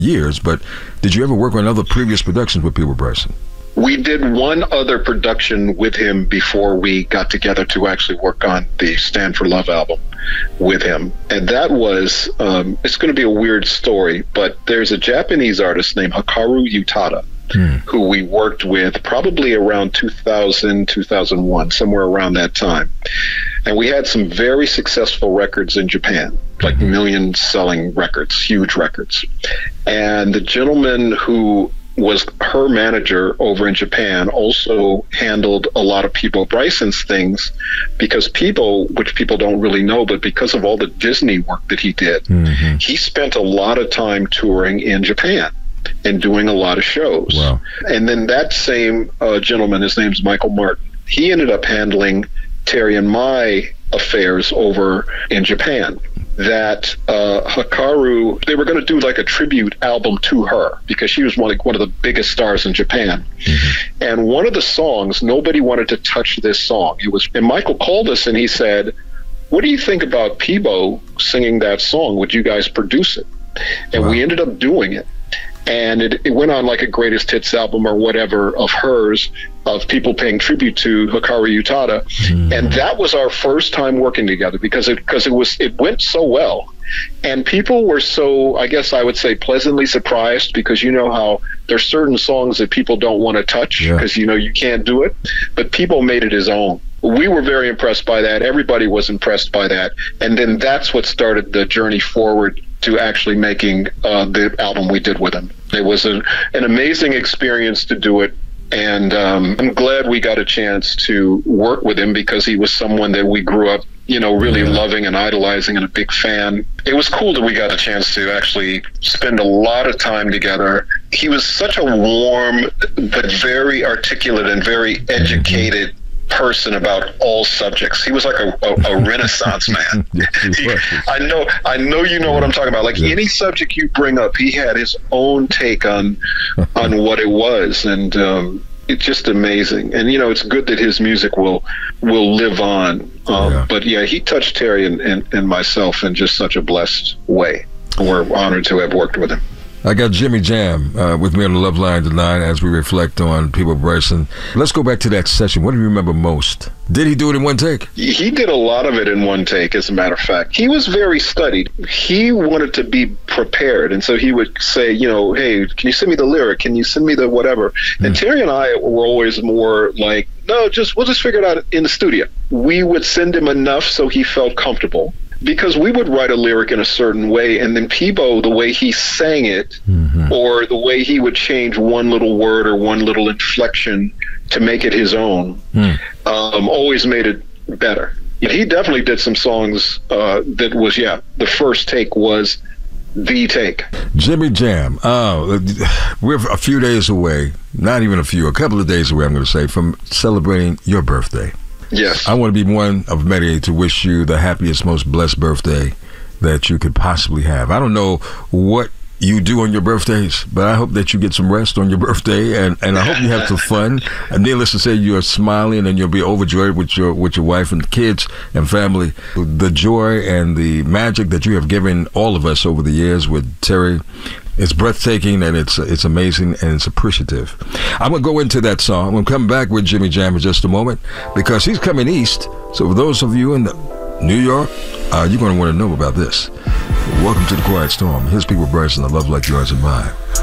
years, but did you ever work on other previous productions with Peabo Bryson? We did one other production with him before we got together to actually work on the Stand for Love album with him. And that was, it's going to be a weird story, but there's a Japanese artist named Hikaru Utada, who we worked with probably around 2000, 2001, somewhere around that time. And we had some very successful records in Japan, like million-selling records, huge records. And the gentleman who was her manager over in Japan also handled a lot of Peabo Bryson's things, because Peabo, which people don't really know, but because of all the Disney work that he did, he spent a lot of time touring in Japan and doing a lot of shows. Wow. And then that same gentleman, his name's Michael Martin, he ended up handling Terry and my affairs over in Japan. That Hikaru, they were going to do like a tribute album to her because she was one of the biggest stars in Japan. And one of the songs, nobody wanted to touch this song. And Michael called us and he said, "What do you think about Peabo singing that song? Would you guys produce it?" And we ended up doing it. And it went on like a greatest hits album or whatever of hers, of people paying tribute to Hikaru Utada. And that was our first time working together because it went so well. And people were so, I guess I would say, pleasantly surprised, because you know how there's certain songs that people don't want to touch because you know you can't do it, but Peabo made it his own. We were very impressed by that. Everybody was impressed by that. And then that's what started the journey forward to actually making the album we did with him. It was an amazing experience to do it. And I'm glad we got a chance to work with him, because he was someone that we grew up, you know, really loving and idolizing and a big fan. It was cool that we got a chance to actually spend a lot of time together. He was such a warm, but very articulate and very educated person about all subjects. He was like a Renaissance man. I know you know what I'm talking about. Like any subject you bring up, he had his own take on what it was, and it's just amazing. And you know, it's good that his music will live on. But yeah, he touched Terry and myself in just such a blessed way. We're honored to have worked with him. I got Jimmy Jam with me on the Love Line tonight as we reflect on Peabo Bryson. Let's go back to that session. What do you remember most? Did he do it in one take? He did a lot of it in one take, as a matter of fact. He was very studied. He wanted to be prepared, and so he would say, you know, hey, can you send me the lyric? Can you send me the whatever? And Terry and I were always more like, no, we'll just figure it out in the studio. We would send him enough so he felt comfortable, because we would write a lyric in a certain way, and then Peabo, the way he sang it, or the way he would change one little word or one little inflection to make it his own, always made it better. He definitely did some songs that was, the first take was the take. Jimmy Jam. We're a few days away, not even a couple of days away, I'm going to say, from celebrating your birthday. Yes. I want to be one of many to wish you the happiest, most blessed birthday that you could possibly have. I don't know what you do on your birthdays, but I hope that you get some rest on your birthday, and I hope you have some fun. And needless to say, you're smiling and you'll be overjoyed with your wife and kids and family. The joy and the magic that you have given all of us over the years with Terry, it's breathtaking, and it's amazing, and it's appreciative. I'm going to go into that song. I'm going to come back with Jimmy Jam in just a moment, because he's coming east. So for those of you in New York, you're going to want to know about this. Welcome to the Quiet Storm. Here's Peabo Bryson, A Love Like Yours and Mine.